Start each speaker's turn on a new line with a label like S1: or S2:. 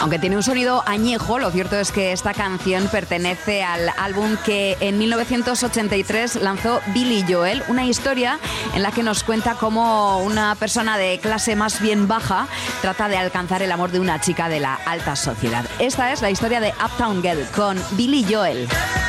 S1: Aunque tiene un sonido añejo, lo cierto es que esta canción pertenece al álbum que en 1983 lanzó Billy Joel, una historia en la que nos cuenta cómo una persona de clase más bien baja trata de alcanzar el amor de una chica de la alta sociedad. Esta es la historia de Uptown Girl con Billy Joel.